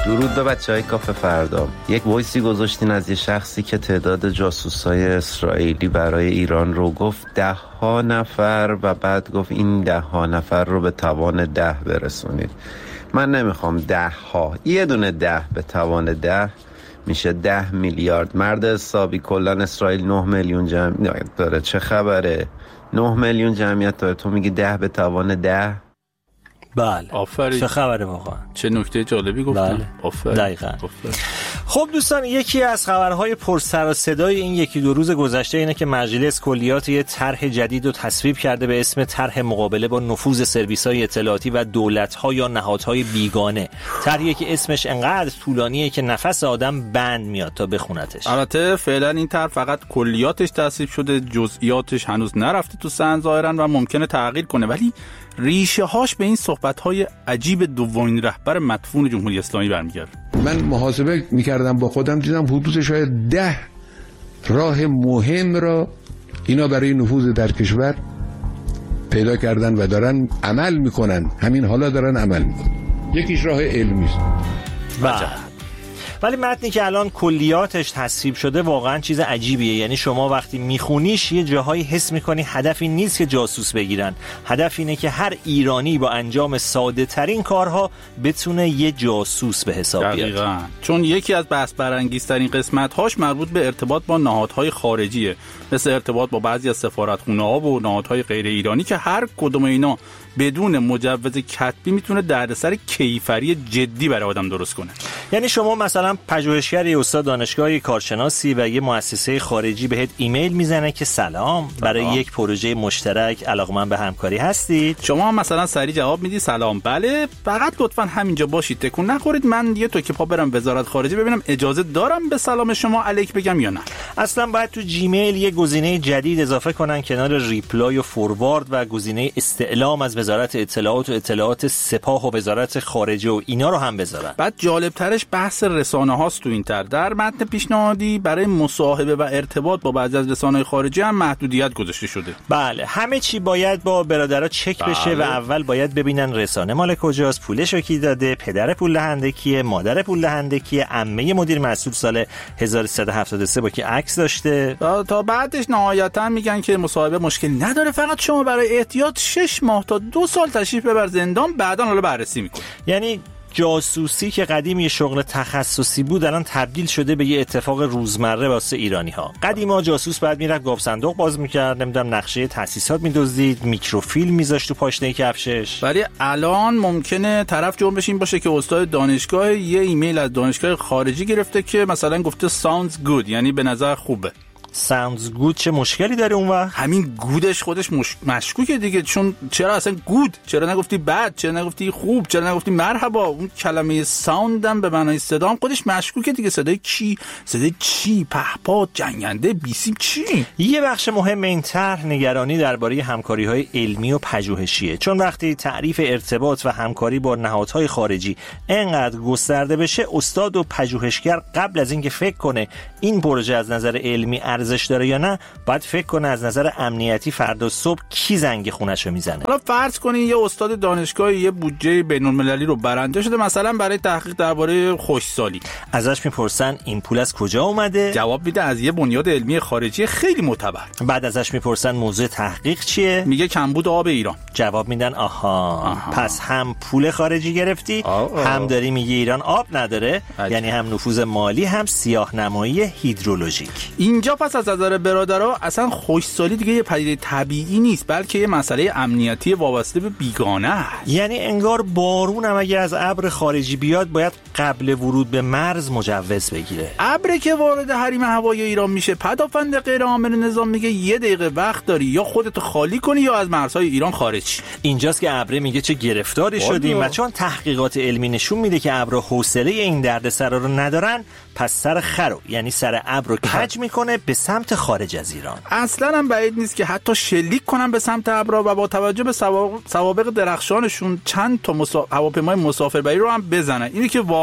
درود به بچهای کافه فردا. یک وایسی گذاشتین از یه شخصی که تعداد جاسوسای اسرائیلی برای ایران رو گفت 10 نفر و بعد گفت این 10 نفر رو به توان 10 برسونید. من نمیخوام 10 یه دونه 10 به توان 10 میشه 10 میلیارد. مرد حسابی کلن اسرائیل 9 میلیون جمعیت داره. چه خبره؟ 9 میلیون جمعیت داره، تو میگی 10 به توان 10؟ بله. آفرین. چه خبره واقعا؟ چه نکته جالبی گفتم. بله. آفرین. دقیقاً. خب دوستان، یکی از خبرهای پر سر و صدای این یکی دو روز گذشته اینه که مجلس کلیات یه طرح جدید رو تصویب کرده به اسم طرح مقابله با نفوذ سرویس‌های اطلاعاتی و دولت‌ها یا نهادهای بیگانه. طرحی که اسمش انقدر طولانیه که نفس آدم بند میاد تا بخونتش. البته فعلا این طرح فقط کلیاتش تصویب شده، جزئیاتش هنوز نرفته تو سن ظاهرا و ممکنه تغییر کنه، ولی ریشه هاش به این صحبت‌های عجیب دومین رهبر مدفون جمهوری اسلامی برمیگرده. من محاسبه می‌کردم با خودم، دیدم حدود شاید 10 راه مهم را اینا برای نفوذ در کشور پیدا کردن و دارن عمل میکنن. همین حالا دارن عمل میکنن. یکیش راه علمی است. ولی متنی که الان کلیاتش تصویب شده واقعا چیز عجیبیه. یعنی شما وقتی میخونیش یه جاهایی حس میکنی هدف این نیست که جاسوس بگیرن، هدف اینه که هر ایرانی با انجام ساده ترین کارها بتونه یه جاسوس به حساب بیاد. دقیقاً. چون یکی از بحث برانگیزترین قسمت‌هاش مربوط به ارتباط با نهادهای خارجیه، مثل ارتباط با بعضی از سفارتخونه‌ها و نهادهای غیر ایرانی که هر کدوم اینا بدون مجوز کتبی میتونه دردسر کیفری جدی برای آدم درست کنه. یعنی شما مثلا پژوهشگری، استاد دانشگاهی، کارشناسی و یه مؤسسه خارجی بهت ایمیل میزنه که سلام، برای یک پروژه مشترک علاقمند به همکاری هستید. شما مثلا سریع جواب میدی سلام، بله، فقط لطفاً همینجا باشید، تکون نخورید، من یه تو که پا برم وزارت خارجه ببینم اجازه دارم به سلام شما علیک بگم یا نه. اصلا باید تو جیمیل یه گزینه جدید اضافه کنن کنار ریپلای و فوروارد و گزینه استعلام از وزارت اطلاعات و اطلاعات سپاه و وزارت خارجه و اینا رو هم بذارن. بعد جالب ترش بحث رسانه هاست تو این در متن پیشنهادی برای مصاحبه و ارتباط با بعضی از رسانه‌های خارجی هم محدودیت گذاشته شده. بله، همه چی باید با برادرها چک بشه و اول باید ببینن رسانه مال کجاست، پولشو کی داده، پدر پول دهنده کیه، مادر پول دهنده کیه، عمه مدیر مسئول سال 1373 با کی عکس داشته. تا بعدش نهایتا میگن که مصاحبه مشکلی نداره، فقط شما برای احتیاط 6 ماه تا 2 سال تشریف ببر زندان، بعداً حالا بررسی میکنه. یعنی جاسوسی که قدیم یه شغل تخصصی بود الان تبدیل شده به یه اتفاق روزمره واسه ایرانی‌ها. قدیما جاسوس بعد میرفت گاو صندوق باز می‌کرد، نمیدونم نقشه تأسیسات می‌دزدید، میکروفیلم می‌ذاشت تو پاشنه کفشش. ولی الان ممکنه طرف جرمش این باشه که استاد دانشگاه یه ایمیل از دانشگاه خارجی گرفته که مثلا گفته sounds good، یعنی به نظر خوبه. sounds good چه مشکلی داره اون وقت؟ همین گودش خودش مشکوکه دیگه، چون چرا اصلا گود؟ چرا نگفتی بد؟ چرا نگفتی خوب؟ چرا نگفتی مرحبا؟ اون کلمه ساوند هم به معنای صدا هم خودش مشکوکه دیگه. صدای کی؟ صدای چی؟ پهپاد، جنگنده، بیسیم، چی؟ یه بخش مهم این طرح نگرانی درباره همکاری‌های علمی و پژوهشیه، چون وقتی تعریف ارتباط و همکاری با نهادهای خارجی انقدر گسترده بشه، استاد و پژوهشگر قبل از اینکه فکر کنه این پروژه از نظر علمی ارزش داره یا نه، باید فکر کنه از نظر امنیتی فردا صبح کی زنگ خونه‌شو میزنه. حالا فرض کنین یه استاد دانشگاه یه بودجه بین‌المللی رو برنده شده مثلا برای تحقیق درباره خشکسالی. ازش میپرسن این پول از کجا اومده؟ جواب میده از یه بنیاد علمی خارجی خیلی معتبر. بعد ازش میپرسن موضوع تحقیق چیه؟ میگه کمبود آب ایران. جواب میدن آها. پس هم پول خارجی گرفتی، هم داری میگی ایران آب نداره. یعنی هم نفوذ مالی، هم سیاه‌نمایی هیدرولوژیک. اینجا پس از نظر برادرها اصلا خشکسالی دیگه یه پدیده طبیعی نیست، بلکه یه مسئله امنیتی وابسته به بیگانه است. یعنی انگار بارون هم اگه از ابر خارجی بیاد باید قبل ورود به مرز مجوز بگیره. ابری که وارد حریم هوایی ایران میشه، پدافند غیر عامل نظام میگه یه دقیقه وقت داری، یا خودتو خالی کنی یا از مرزهای ایران خارج شی. اینجاست که ابر میگه چه گرفتاری شدیم، و چون تحقیقات علمی نشون میده که ابر حوصله این دردسر رو ندارن، پس سر خرو یعنی سر ابر رو کج میکنه به سمت خارج از ایران. اصلا هم بعید نیست که حتی شلیک کنن به سمت ابرا و با توجه به سوابق درخشانشون چند تا هواپیمای مسافربری رو هم بزنن. اینی که واقعا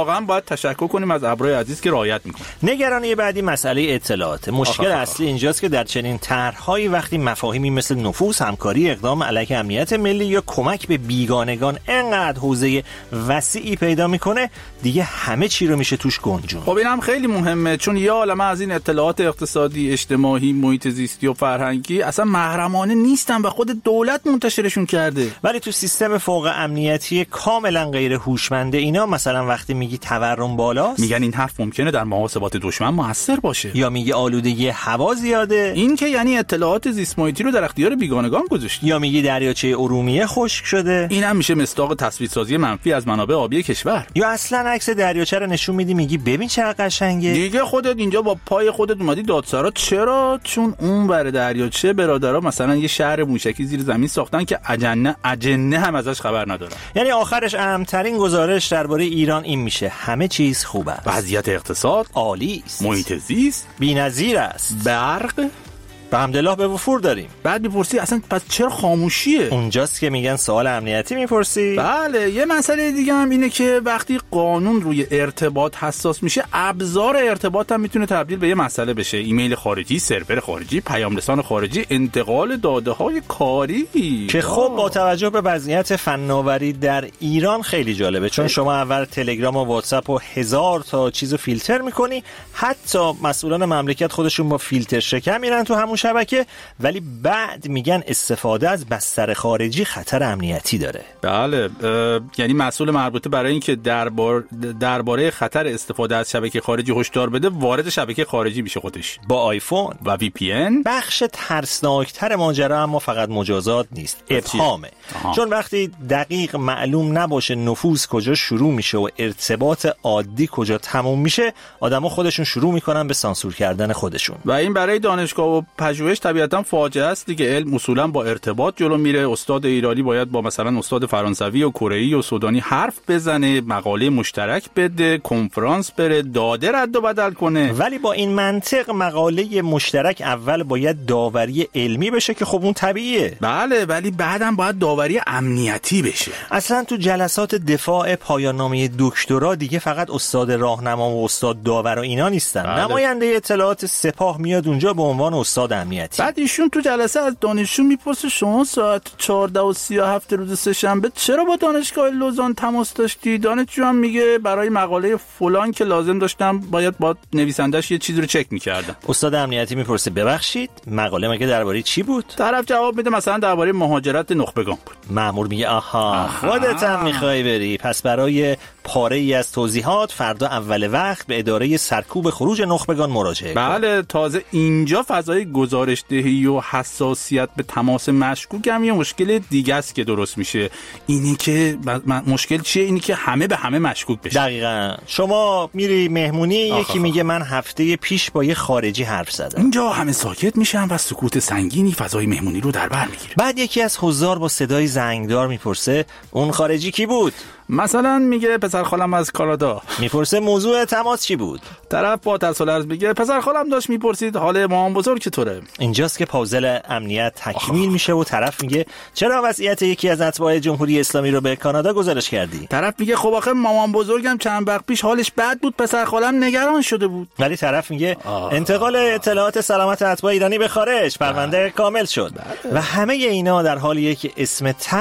واقعا باید تشکر کنیم از ابرای عزیز که رعایت میکنه. نگرانی بعدی مسئله اطلاعات. مشکل اصلی اینجاست که در چنین طرح‌هایی وقتی مفاهیمی مثل نفوذ، همکاری، اقدام علیه امنیت ملی یا کمک به بیگانگان انقدر حوزه وسیعی پیدا میکنه، دیگه همه چی رو میشه توش گنجون. خب اینم خیلی مهمه، چون یه عالمه از این اطلاعات اقتصادی، اجتماعی، محیط زیستی و فرهنگی اصلا محرمانه نیستن و خود دولت منتشرشون کرده. ولی تو سیستم فوق امنیتی کاملا غیر هوشمند اینا، مثلا وقتی میگی تورم بالاست، میگن این حرف ممکنه در محاسبات دشمن موثر باشه، یا میگی آلودگی هوا زیاده، این که یعنی اطلاعات زیست محیطی رو در اختیار بیگانگان گذاشتی، یا میگی دریاچه ارومیه خشک شده، این هم میشه مصداق تثبیت سازی منفی از منابع آبی کشور. یا اصلا عکس دریاچه رو نشون میدی میگی ببین چقدر قشنگه. دیگه خودت اینجا با پای خودت اومدی دادسرا. چرا؟ چون اون ور دریاچه برادرها مثلا یه شهر موشکی زیر زمین ساختن که اجنه هم ازش خبر ندارن. یعنی آخرش اهمترین گزارش درباره ایران این میشه: همه چیز خوب است، وضعیت اقتصاد عالی است، محیط زیست بی‌نظیر است، برق به حمدالله به وفور داریم. بعد میپرسی اصلا پس چرا خاموشیه؟ اونجاست که میگن سوال امنیتی میپرسی. بله. یه مسئله دیگه هم اینه که وقتی قانون روی ارتباط حساس میشه، ابزار ارتباط هم میتونه تبدیل به یه مسئله بشه. ایمیل خارجی، سرور خارجی، پیام رسان خارجی، انتقال داده های کاری که خب با توجه به وضعیت فناوری در ایران خیلی جالبه، چون شما اول تلگرام و واتساپ و 1000 تا چیزو فیلتر میکنی، حتی مسئولان مملکت خودشون با فیلتر شکن میرن تو همون شبکه، ولی بعد میگن استفاده از بستر خارجی خطر امنیتی داره. بله. یعنی مسئول مربوطه برای اینکه درباره خطر استفاده از شبکه خارجی هشدار بده، وارد شبکه خارجی میشه خودش با آیفون و وی پی ان. بخش ترسناکتر ماجرا اما فقط مجازات نیست، ابهامه. چون وقتی دقیق معلوم نباشه نفوذ کجا شروع میشه و ارتباط عادی کجا تموم میشه، آدما خودشون شروع میکنن به سانسور کردن خودشون. و این برای دانشگاه و پژوهش طبیعتا فاجعه است دیگه. علم اصولا با ارتباط جلو میره. استاد ایرانی باید با مثلا استاد فرانسوی و کره‌ای و سودانی حرف بزنه، مقاله مشترک بده، کنفرانس بره، داده رد و بدل کنه. ولی با این منطق مقاله مشترک اول باید داوری علمی بشه که خب اون طبیعیه. بله، ولی بعدم باید داوری امنیتی بشه. اصلا تو جلسات دفاع پایان نامه دکترا دیگه فقط استاد راهنما و استاد داور و اینا نیستن. بله. نماینده اطلاعات سپاه میاد اونجا به عنوان استاد امنیتی. بعد ایشون تو جلسه از دانشجو میپرسه شما ساعت 14:37 روز سه‌شنبه چرا با دانشگاه لوزان تماس داشتی؟ دانشجو هم میگه برای مقاله فلان که لازم داشتم باید با نویسندش یه چیزی رو چک میکردم. استاد امنیتی میپرسه ببخشید مقاله مگه درباره چی بود؟ طرف جواب میده مثلا درباره مهاجرت نخبگان بود. مأمور میگه آها خودت هم میخوای بری، پس برای پاره ای از توضیحات فردا اول وقت به اداره سرکوب خروج نخبگان مراجعه کن. بله، تازه اینجا فضای گزارش دهی و حساسیت به تماس مشکوک هم یه مشکل دیگه است که درست میشه. اینی که مشکل چیه؟ اینی که همه به همه مشکوک بشه. دقیقاً. شما میری مهمونی، یکی میگه من هفته پیش با یه خارجی حرف زدم. اینجا همه ساکت میشن و سکوت سنگینی فضای مهمونی رو در بر میگیره. بعد یکی از حضار با صدای زنگدار میپرسه اون خارجی کی بود؟ مثلا میگه پسر خالم از کانادا. میپرسه موضوع تماس چی بود؟ طرف با تسلط میگه پسر خالم داشت میپرسید حال مامان بزرگ چطوره. اینجاست که پازل امنیت تکمیل میشه و طرف میگه چرا وضعیت یکی از اتباع جمهوری اسلامی رو به کانادا گزارش کردی؟ طرف میگه خب آخه مامان بزرگم چند وقت پیش حالش بد بود، پسر خالم نگران شده بود. ولی طرف میگه انتقال اطلاعات سلامت اتباع ایرانی به خارج، پرونده کامل شد. و همه اینا در حالیه که اسم